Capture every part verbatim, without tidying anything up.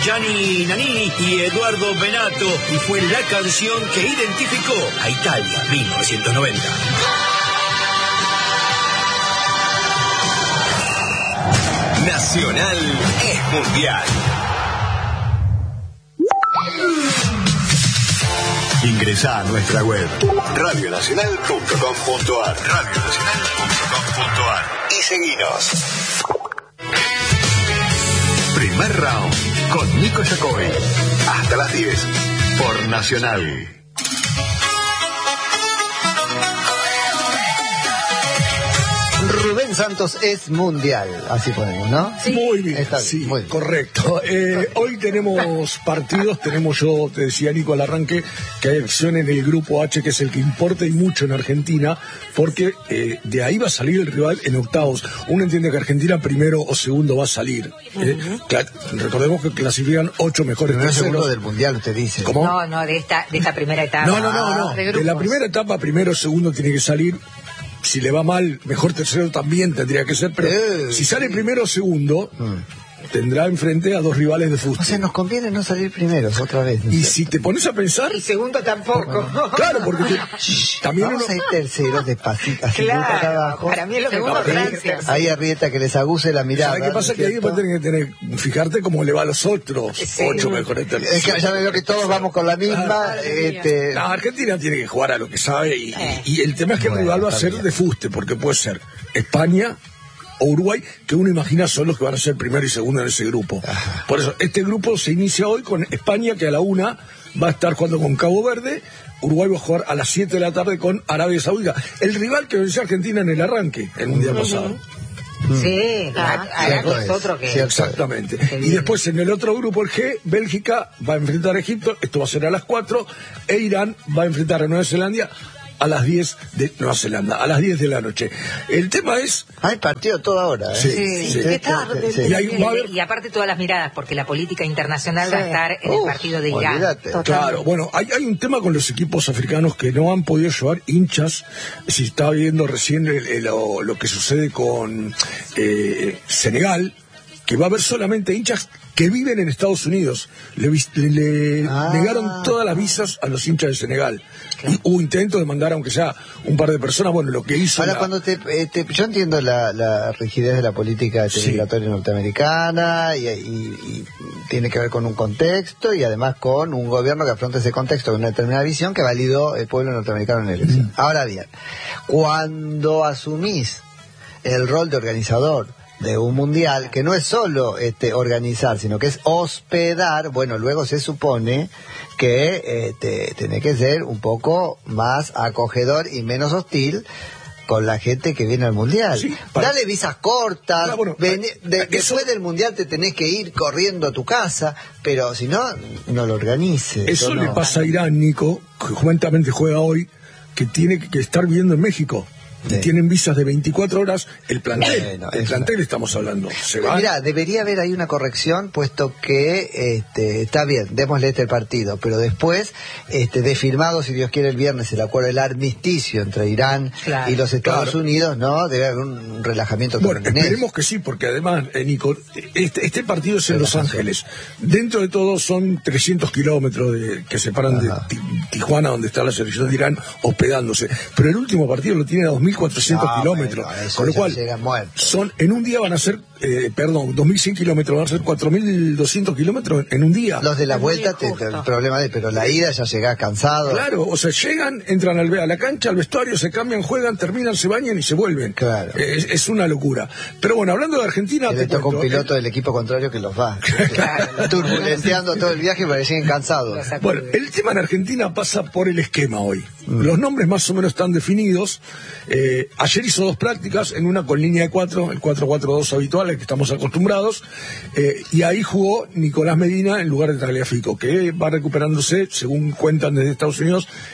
Gianni Nannini y Eduardo Benato, y fue la canción que identificó a Italia mil novecientos noventa. Nacional es mundial. Ingresá a nuestra web radio nacional punto com punto ar radio nacional punto com punto ar y seguinos. Primer round con Nico Jacobi. Hasta las diez por Nacional. Rubén Santos es mundial, así ponemos, ¿no? Sí. Muy bien, Está sí, muy bien. Correcto. Eh, hoy tenemos partidos, tenemos, yo te decía, Nico, al arranque, que hay acción en el grupo H, que es el que importa y mucho en Argentina, porque eh, de ahí va a salir el rival en octavos. Uno entiende que Argentina primero o segundo va a salir. Eh, uh-huh. que, recordemos que clasifican ocho mejores terceros. Primero segundo del mundial, usted dice. ¿Cómo? No, no, de esta, de esta primera etapa. No, no, no, no. De, de la primera etapa, primero o segundo tiene que salir. Si le va mal, mejor tercero también tendría que ser, pero eh, si sale sí. primero o segundo, mm. tendrá enfrente a dos rivales de fútbol. O sea, nos conviene no salir primeros otra vez. Y sé. Si te pones a pensar... Y segundo tampoco. No, claro, porque te, también vamos uno... a ir terceros despacito, así claro, para abajo. Para mí es lo segundo Francia. Ahí Arrieta que les aguse la mirada. ¿Sabes qué pasa? ¿No? Que ahí después tenés que tener, fijarte cómo le va a los otros sí. ocho mejores terceros. Es que ya veo que todos vamos con la misma. Ah, este... La Argentina tiene que jugar a lo que sabe y, eh. y, y el tema es que bueno, el rival va a ser de fuste, porque puede ser España o Uruguay, que uno imagina son los que van a ser primero y segundo en ese grupo. Ajá. Por eso, este grupo se inicia hoy con España, que a la una va a estar jugando con Cabo Verde. Uruguay va a jugar a las siete de la tarde con Arabia Saudita. El rival que venció a Argentina en el arranque, el mundial uh-huh. pasado. Sí, ah, Arabia es otro que... Sí, exactamente. Y después en el otro grupo, el G, Bélgica va a enfrentar a Egipto, esto va a ser a las cuatro, e Irán va a enfrentar a Nueva Zelanda a las diez de Nueva Zelanda, a las diez de la noche. El tema es... Hay partido toda hora, ¿eh? Sí, sí, sí. Qué tarde. Sí. Y, hay, y, haber... y aparte todas las miradas, porque la política internacional sí. va a estar en Uf, el partido de Irán. Claro, bueno, hay, hay un tema con los equipos africanos que no han podido llevar hinchas. Si estaba viendo recién el, el, lo, lo que sucede con eh, Senegal, que va a haber solamente hinchas que viven en Estados Unidos. Le, le, le ah. negaron todas las visas a los hinchas de Senegal. Claro. Y hubo intento de mandar, aunque sea un par de personas, bueno, lo que hizo... Ahora, la... cuando te, eh, te... Yo entiendo la, la rigidez de la política sí. migratoria norteamericana y, y, y tiene que ver con un contexto y además con un gobierno que afronta ese contexto con una determinada visión que validó el pueblo norteamericano en la elección. Mm. Ahora bien, cuando asumís el rol de organizador de un mundial, que no es solo este, organizar, sino que es hospedar, bueno, luego se supone que eh, te, tenés que ser un poco más acogedor y menos hostil con la gente que viene al mundial. Sí, para... Dale visas cortas, ah, bueno, ven, de, eso... después del mundial te tenés que ir corriendo a tu casa, pero si no, no lo organices. Eso no. le pasa a Irán, Nico, que justamente juega hoy, que tiene que estar viviendo en México. Sí. Tienen visas de veinticuatro horas, el plantel, bueno, el plantel una... estamos hablando. Se va. Mirá, debería haber ahí una corrección, puesto que este, está bien, démosle este partido, pero después este, de firmado, si Dios quiere, el viernes el acuerdo del armisticio entre Irán claro, y los Estados claro. Unidos, ¿no? Debe haber un relajamiento. Bueno, esperemos que sí, porque además, eh, Nico, este, este partido es en Los Ángeles. Dentro de todo son trescientos kilómetros de, que separan Ajá. de Tijuana, donde está la selección de Irán, hospedándose. Pero el último partido lo tiene a dos mil cuatrocientos no, kilómetros, bueno, con lo cual son en un día van a ser eh, perdón, dos mil cien kilómetros, van a ser cuatro mil doscientos kilómetros en un día. Los de la vuelta, te, te, el problema de, pero la ida ya llegás cansado. Claro, o sea, llegan, entran al, a la cancha, al vestuario, se cambian, juegan, terminan, se bañan y se vuelven. Claro. Eh, es, es una locura. Pero bueno, hablando de Argentina... Que le toca un piloto eh, del equipo contrario que los va claro, turbulenteando todo el viaje para que lleguen cansados. Bueno, el tema en Argentina pasa por el esquema hoy. Mm. Los nombres más o menos están definidos. Eh, ayer hizo dos prácticas, en una con línea de cuatro, el cuatro cuatro dos habitual, al que estamos acostumbrados, eh, y ahí jugó Nicolás Medina en lugar de Tagliafico, que va recuperándose, según cuentan desde Estados Unidos,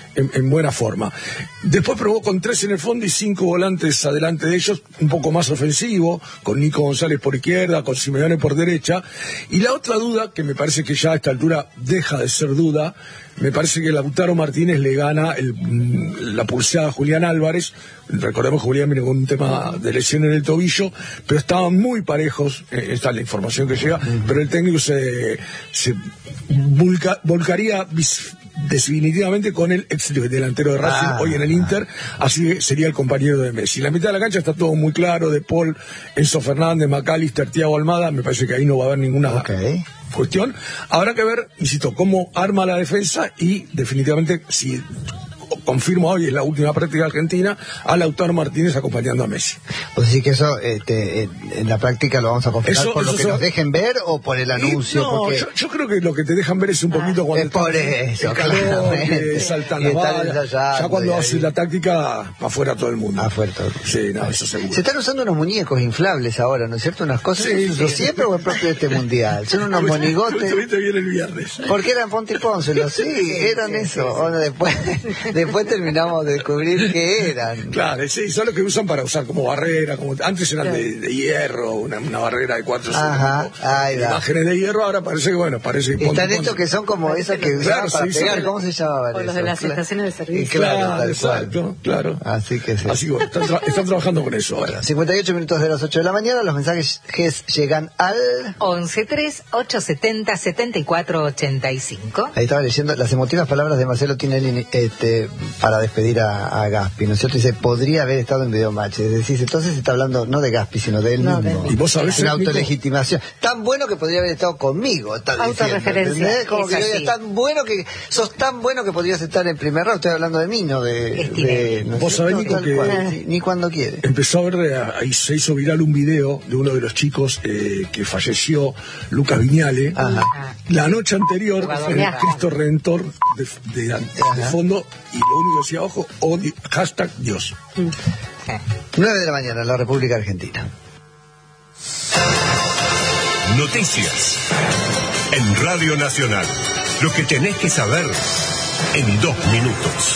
en, en buena forma. Después probó con tres en el fondo y cinco volantes adelante de ellos, un poco más ofensivo, con Nico González por izquierda, con Simeone por derecha. Y la otra duda, que me parece que ya a esta altura deja de ser duda, me parece que Lautaro Martínez le gana el, la pulseada a Julián Álvarez. Recordemos que Julián viene con un tema de lesión en el tobillo, pero estaban muy parejos, eh, esta es la información que llega, uh-huh. pero el técnico se, se volca, volcaría bis, definitivamente con el ex delantero de Racing, ah, hoy en el Inter, así que sería el compañero de Messi. La mitad de la cancha está todo muy claro, De Paul, Enzo Fernández, McAllister, Thiago Almada, me parece que ahí no va a haber ninguna okay. cuestión. Habrá que ver, insisto, cómo arma la defensa y definitivamente si confirma hoy, es la última práctica argentina, a Lautaro Martínez acompañando a Messi. O sea, que eso este, en la práctica lo vamos a confirmar eso, por eso lo que son... nos dejen ver o por el anuncio. Y, no, porque... yo, yo creo que lo que te dejan ver es un poquito ah, cuando es por eso, calor, eh, saltan las balas, ya cuando haces la táctica, afuera todo el mundo. Afuera todo el mundo. Sí, no, eso seguro. Se están usando unos muñecos inflables ahora, ¿no es cierto? Unas cosas, sí, ¿eso sí, siempre sí. o es propio de este mundial? Son unos monigotes. Estuviste bien el viernes. Porque eran Ponte y Pónselo, sí, eran eso. Bueno, después, después terminamos de descubrir que eran. Claro, sí, son los que usan para usar como barrera, como antes eran de, de hierro, una, una barrera de cuatro imágenes de hierro, ahora parece que bueno, parece que están estos que son como esas que usaban claro, para sí, pegar, sí. ¿cómo se llamaban? O los de las claro. estaciones de servicio. Claro, claro tal exacto, cual. claro. Así que sí. Así que bueno, están, tra están trabajando con eso ahora. cincuenta y ocho minutos de las ocho de la mañana, los mensajes llegan al once tres ocho setenta setenta y cuatro ochenta y cinco. Ahí estaba leyendo las emotivas palabras de Marcelo Tinelli este, para despedir a, a Gaspi, ¿no es cierto? Dice, podría haber estado en Videomatch. Es decir, entonces se está hablando no de Gaspi, sino de él no, mismo. Y vos sabés, una autolegitimación. Tan bueno que podría haber estado conmigo. Autorreferencia. Como que es tan bueno que sos tan bueno que podrías estar en primer round. Estoy hablando de mí, no de... de no vos sabés, Nico, que cual, ni, ni cuando quiere. Empezó a ver, ahí se hizo viral un video de uno de los chicos eh, que falleció, Lucas Viñale. Ajá. La noche anterior, en el Cristo Redentor de, de, de, de fondo, y lo único que decía, ojo, odio, hashtag Dios. nueve de la mañana en la República Argentina. Noticias en Radio Nacional. Lo que tenés que saber en dos minutos.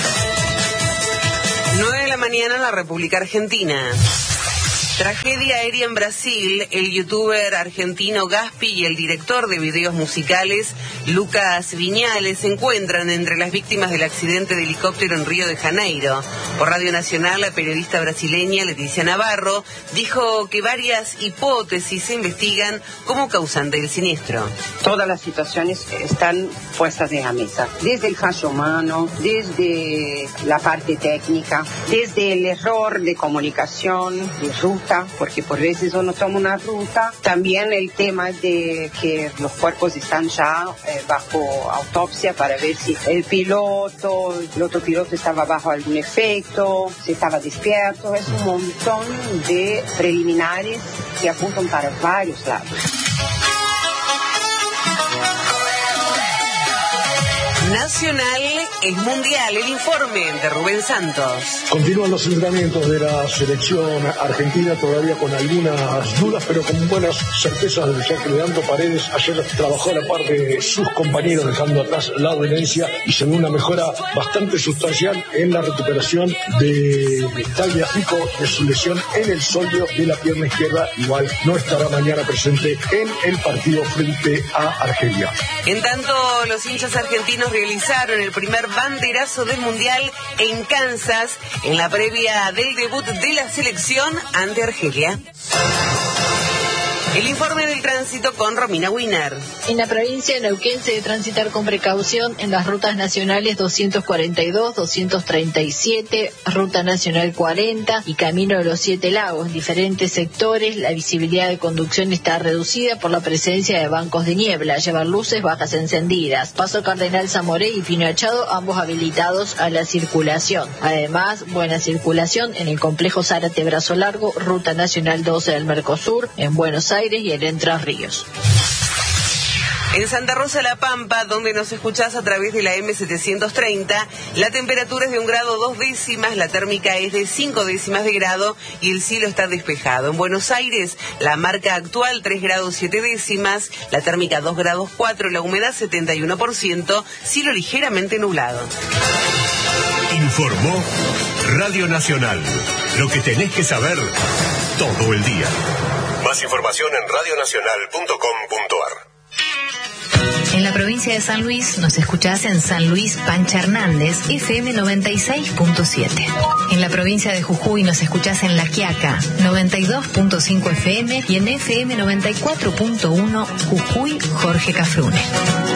nueve de la mañana en la República Argentina. Tragedia aérea en Brasil. El youtuber argentino Gaspi y el director de videos musicales Lucas Viñales se encuentran entre las víctimas del accidente de helicóptero en Río de Janeiro. Por Radio Nacional, la periodista brasileña Leticia Navarro dijo que varias hipótesis se investigan como causante del siniestro. Todas las situaciones están puestas en la mesa, desde el fallo humano, desde la parte técnica, desde el error de comunicación, de ruta, porque por veces uno toma una ruta, también el tema de que los cuerpos están ya eh, bajo autopsia para ver si el piloto, el otro piloto estaba bajo algún efecto, si estaba despierto, es un montón de preliminares que apuntan para varios lados. Nacional es mundial, el informe de Rubén Santos. Continúan los entrenamientos de la selección argentina, todavía con algunas dudas, pero con buenas certezas, ya que Leandro Paredes ayer trabajó a la par de sus compañeros, dejando atrás la dolencia y se ve una mejora bastante sustancial en la recuperación de Tagliafico de su lesión en el sóleo de la pierna izquierda. Igual no estará mañana presente en el partido frente a Argelia. En tanto, los hinchas argentinos realizaron el primer banderazo del Mundial en Kansas en la previa del debut de la selección ante Argelia. El informe del tránsito con Romina Wiener. En la provincia de Neuquén se debe transitar con precaución en las rutas nacionales doscientos cuarenta y dos, doscientos treinta y siete, Ruta Nacional cuarenta y Camino de los Siete Lagos. En diferentes sectores la visibilidad de conducción está reducida por la presencia de bancos de niebla, llevar luces bajas encendidas. Paso Cardenal Zamoré y Pino Achado, ambos habilitados a la circulación. Además, buena circulación en el complejo Zárate Brazo Largo, Ruta Nacional doce del Mercosur, en Buenos Aires y en Entre Ríos. En Santa Rosa La Pampa, donde nos escuchás a través de la M setecientos treinta, la temperatura es de un grado dos décimas, la térmica es de cinco décimas de grado y el cielo está despejado. En Buenos Aires, la marca actual tres grados siete décimas, la térmica dos grados cuatro, la humedad setenta y uno por ciento, cielo ligeramente nublado. Informó Radio Nacional. Lo que tenés que saber todo el día. Más información en radio nacional punto com punto ar. En la provincia de San Luis nos escuchás en San Luis Pancha Hernández, F M noventa y seis punto siete. En la provincia de Jujuy nos escuchás en La Quiaca, noventa y dos punto cinco F M y en F M noventa y cuatro punto uno Jujuy Jorge Cafrune.